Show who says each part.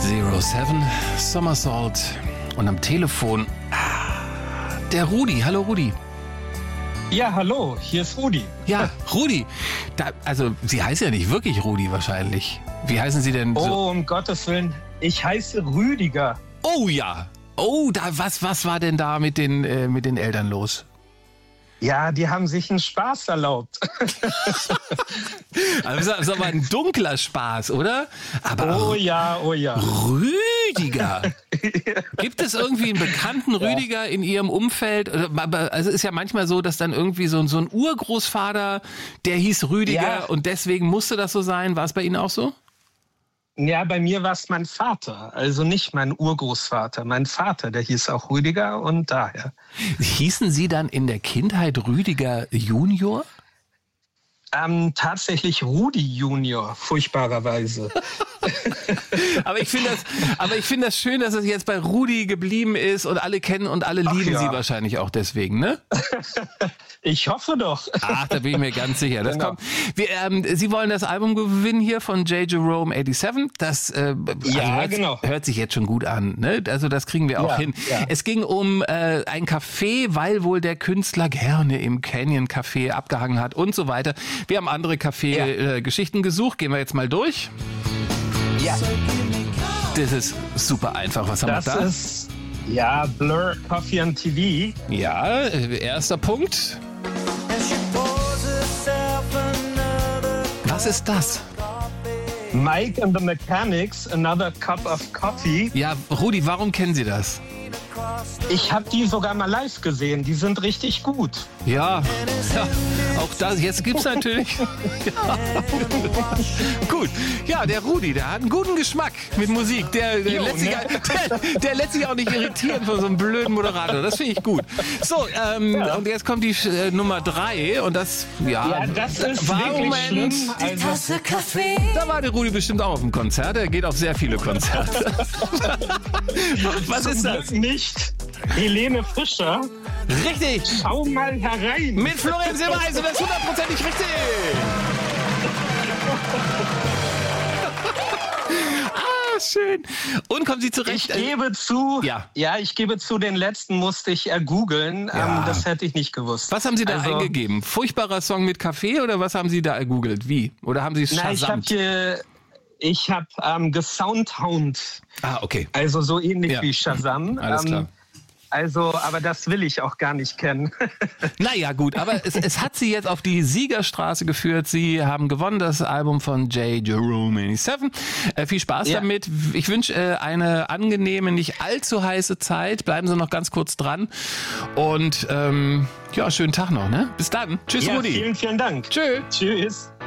Speaker 1: 07 Somersault und am Telefon der Rudi. Hallo Rudi.
Speaker 2: Ja, hallo, hier ist Rudi.
Speaker 1: Ja, Rudi. Also Sie heißen ja nicht wirklich Rudi wahrscheinlich. Wie heißen Sie denn so?
Speaker 2: Oh, um Gottes Willen, ich heiße Rüdiger.
Speaker 1: Oh ja. Oh, was war denn da mit den Eltern los?
Speaker 2: Ja, die haben sich einen Spaß erlaubt.
Speaker 1: Also, das ist aber ein dunkler Spaß, oder? Aber
Speaker 2: oh ja.
Speaker 1: Rüdiger. Gibt es irgendwie einen bekannten Rüdiger in Ihrem Umfeld? Also es ist ja manchmal so, dass dann irgendwie so ein Urgroßvater, der hieß Rüdiger und deswegen musste das so sein. War es bei Ihnen auch so?
Speaker 2: Ja, bei mir war es mein Vater, also nicht mein Urgroßvater. Mein Vater, der hieß auch Rüdiger und daher.
Speaker 1: Hießen Sie dann in der Kindheit Rüdiger Junior?
Speaker 2: Tatsächlich Rudi Junior, furchtbarerweise.
Speaker 1: Aber ich finde das schön, dass es jetzt bei Rudi geblieben ist und alle kennen und alle lieben Sie wahrscheinlich auch deswegen, ne?
Speaker 2: Ich hoffe doch.
Speaker 1: Ach, da bin ich mir ganz sicher. Das
Speaker 2: genau.
Speaker 1: kommt. Sie wollen das Album gewinnen hier von J. Jerome 87. Das hört sich jetzt schon gut an. Ne? Also das kriegen wir auch hin. Ja. Es ging um ein Café, weil wohl der Künstler gerne im Canyon Café abgehangen hat und so weiter. Wir haben andere Café-Geschichten gesucht. Gehen wir jetzt mal durch.
Speaker 2: Ja.
Speaker 1: Das ist super einfach. Was haben wir da?
Speaker 2: Das ist Blur, Coffee and TV.
Speaker 1: Ja, erster Punkt. Was ist das?
Speaker 2: Mike and the Mechanics, Another Cup of Coffee.
Speaker 1: Ja, Rudi, warum kennen Sie das?
Speaker 2: Ich habe die sogar mal live gesehen. Die sind richtig gut.
Speaker 1: Ja, auch das. Jetzt gibt's natürlich. Gut. Ja, der Rudi, der hat einen guten Geschmack mit Musik. Der lässt sich auch nicht irritieren von so einem blöden Moderator. Das finde ich gut. So, und jetzt kommt die Nummer 3 und das,
Speaker 2: das ist
Speaker 1: war
Speaker 2: wirklich
Speaker 1: Moment.
Speaker 2: schlimm.
Speaker 3: Die Tasse Kaffee.
Speaker 1: Da war der Rudi bestimmt auch auf dem Konzert. Er geht auf sehr viele Konzerte. Was ist das?
Speaker 2: Nicht Helene Fischer.
Speaker 1: Richtig.
Speaker 2: Schau mal herein.
Speaker 1: Mit Florian Silbereisen, das ist 100%ig richtig. Schön. Und kommen Sie zurecht?
Speaker 2: Ich gebe zu, ich gebe zu, den letzten musste ich ergoogeln. Das hätte ich nicht gewusst.
Speaker 1: Was haben Sie da eingegeben? Furchtbarer Song mit Kaffee oder was haben Sie da ergoogelt? Wie? Oder haben Sie es shazamt?
Speaker 2: Ich habe gesoundhound.
Speaker 1: Ah, okay.
Speaker 2: Also so ähnlich wie Shazam.
Speaker 1: Alles klar.
Speaker 2: Aber das will ich auch gar nicht kennen.
Speaker 1: Naja, gut, aber es hat Sie jetzt auf die Siegerstraße geführt. Sie haben gewonnen, das Album von J. Jerome 87. Viel Spaß damit. Ich wünsche eine angenehme, nicht allzu heiße Zeit. Bleiben Sie noch ganz kurz dran. Und schönen Tag noch, ne? Bis dann. Tschüss, Rudi.
Speaker 2: Vielen, vielen Dank.
Speaker 1: Tschö.
Speaker 2: Tschüss.